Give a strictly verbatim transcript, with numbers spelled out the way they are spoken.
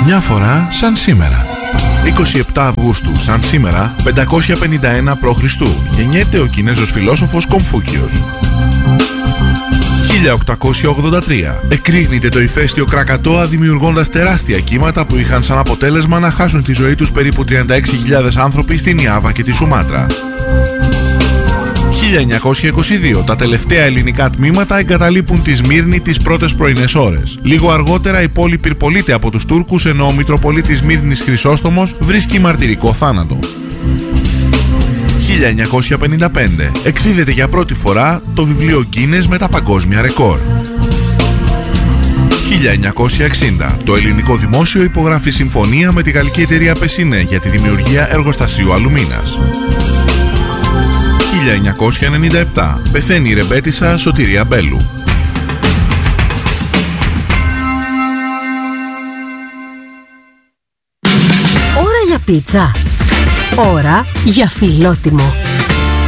Μια φορά σαν σήμερα. είκοσι επτά Αυγούστου, σαν σήμερα, πεντακόσια πενήντα ένα προ Χριστού, γεννιέται ο Κινέζος φιλόσοφος Κομφούκιος. χίλια οκτακόσια ογδόντα τρία. Εκρήγνεται το ηφαίστειο Κρακατόα, δημιουργώντας τεράστια κύματα που είχαν σαν αποτέλεσμα να χάσουν τη ζωή τους περίπου τριάντα έξι χιλιάδες άνθρωποι στην Ιάβα και τη Σουμάτρα. χίλια εννιακόσια είκοσι δύο. Τα τελευταία ελληνικά τμήματα εγκαταλείπουν τη Σμύρνη τις πρώτες πρωινές ώρες. Λίγο αργότερα η πόλη πυρπολείται από τους Τούρκους, ενώ ο Μητροπολίτης Σμύρνης Χρυσόστομος βρίσκει μαρτυρικό θάνατο. χίλια εννιακόσια πενήντα πέντε. Εκδίδεται για πρώτη φορά το βιβλίο Guinness με τα παγκόσμια ρεκόρ. χίλια εννιακόσια εξήντα. Το ελληνικό δημόσιο υπογράφει συμφωνία με τη γαλλική εταιρεία Πεσινέ για τη δημιουργία εργοστασίου αλουμίνας. χίλια εννιακόσια ενενήντα επτά. Πεθαίνει η ρεμπέτισσα Σωτηρία Μπέλου. Ώρα για πίτσα. Ώρα για φιλότιμο.